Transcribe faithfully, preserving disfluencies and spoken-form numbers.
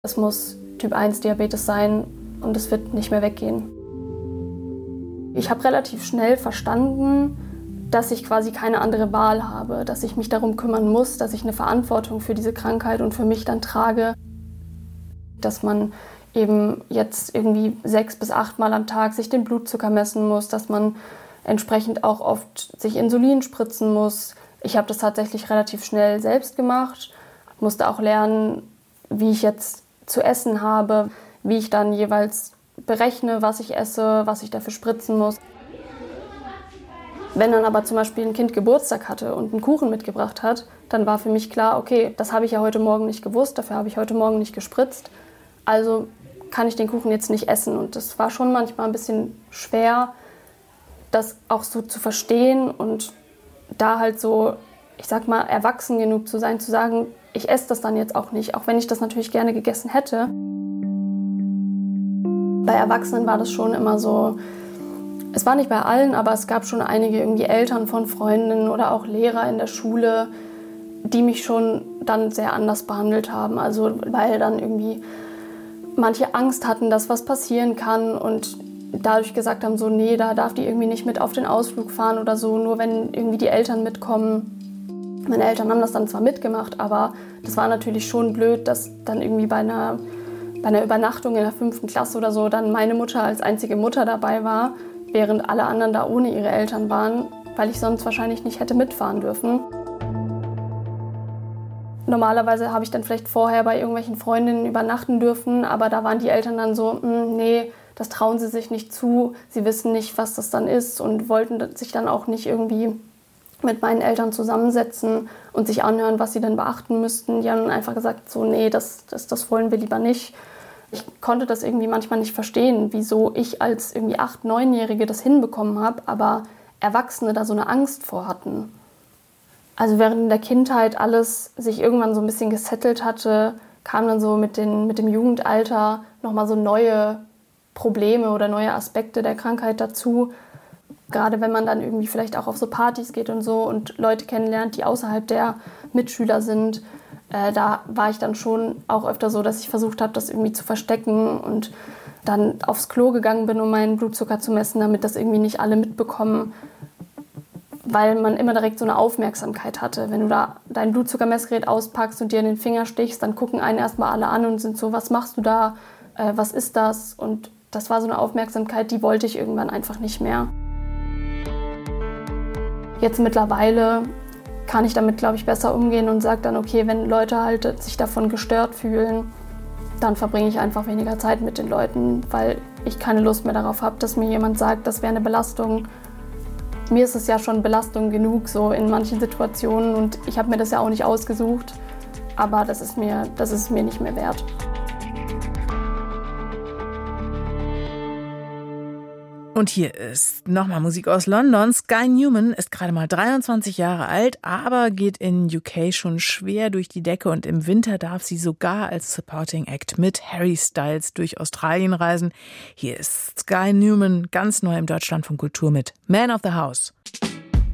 Es muss Typ eins Diabetes sein und es wird nicht mehr weggehen. Ich habe relativ schnell verstanden, dass ich quasi keine andere Wahl habe, dass ich mich darum kümmern muss, dass ich eine Verantwortung für diese Krankheit und für mich dann trage. Dass man eben jetzt irgendwie sechs bis acht Mal am Tag sich den Blutzucker messen muss, dass man entsprechend auch oft sich Insulin spritzen muss. Ich habe das tatsächlich relativ schnell selbst gemacht, musste auch lernen, wie ich jetzt zu essen habe, wie ich dann jeweils berechne, was ich esse, was ich dafür spritzen muss. Wenn dann aber zum Beispiel ein Kind Geburtstag hatte und einen Kuchen mitgebracht hat, dann war für mich klar, okay, das habe ich ja heute Morgen nicht gewusst, dafür habe ich heute Morgen nicht gespritzt, also kann ich den Kuchen jetzt nicht essen. Und das war schon manchmal ein bisschen schwer, das auch so zu verstehen und da halt so, ich sag mal, erwachsen genug zu sein, zu sagen, ich esse das dann jetzt auch nicht, auch wenn ich das natürlich gerne gegessen hätte. Bei Erwachsenen war das schon immer so, es war nicht bei allen, aber es gab schon einige irgendwie Eltern von Freundinnen oder auch Lehrer in der Schule, die mich schon dann sehr anders behandelt haben. Also weil dann irgendwie manche Angst hatten, dass was passieren kann und dadurch gesagt haben, so nee, da darf die irgendwie nicht mit auf den Ausflug fahren oder so, nur wenn irgendwie die Eltern mitkommen. Meine Eltern haben das dann zwar mitgemacht, aber das war natürlich schon blöd, dass dann irgendwie bei einer, bei einer Übernachtung in der fünften Klasse oder so dann meine Mutter als einzige Mutter dabei war, während alle anderen da ohne ihre Eltern waren, weil ich sonst wahrscheinlich nicht hätte mitfahren dürfen. Normalerweise habe ich dann vielleicht vorher bei irgendwelchen Freundinnen übernachten dürfen, aber da waren die Eltern dann so, nee, das trauen sie sich nicht zu, sie wissen nicht, was das dann ist und wollten sich dann auch nicht irgendwie mit meinen Eltern zusammensetzen und sich anhören, was sie denn beachten müssten. Die haben einfach gesagt, so nee, das, das, das wollen wir lieber nicht. Ich konnte das irgendwie manchmal nicht verstehen, wieso ich als irgendwie acht-, neunjährige das hinbekommen habe, aber Erwachsene da so eine Angst vor hatten. Also während in der Kindheit alles sich irgendwann so ein bisschen gesettelt hatte, kam dann so mit, den, mit dem Jugendalter nochmal so neue Probleme oder neue Aspekte der Krankheit dazu. Gerade wenn man dann irgendwie vielleicht auch auf so Partys geht und so und Leute kennenlernt, die außerhalb der Mitschüler sind, äh, da war ich dann schon auch öfter so, dass ich versucht habe, das irgendwie zu verstecken und dann aufs Klo gegangen bin, um meinen Blutzucker zu messen, damit das irgendwie nicht alle mitbekommen, weil man immer direkt so eine Aufmerksamkeit hatte. Wenn du da dein Blutzuckermessgerät auspackst und dir in den Finger stichst, dann gucken einen erstmal alle an und sind so, was machst du da, äh, was ist das? Und das war so eine Aufmerksamkeit, die wollte ich irgendwann einfach nicht mehr. Jetzt mittlerweile kann ich damit, glaube ich, besser umgehen und sage dann, okay, wenn Leute halt sich davon gestört fühlen, dann verbringe ich einfach weniger Zeit mit den Leuten, weil ich keine Lust mehr darauf habe, dass mir jemand sagt, das wäre eine Belastung. Mir ist es ja schon Belastung genug, so in manchen Situationen und ich habe mir das ja auch nicht ausgesucht, aber das ist mir, das ist mir nicht mehr wert. Und hier ist nochmal Musik aus London. Sky Newman ist gerade mal dreiundzwanzig Jahre alt, aber geht in U K schon schwer durch die Decke und im Winter darf sie sogar als Supporting Act mit Harry Styles durch Australien reisen. Hier ist Sky Newman ganz neu im Deutschlandfunk Kultur mit Man of the House.